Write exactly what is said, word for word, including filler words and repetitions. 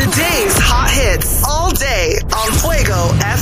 Today's hot hits all day on Fuego F M.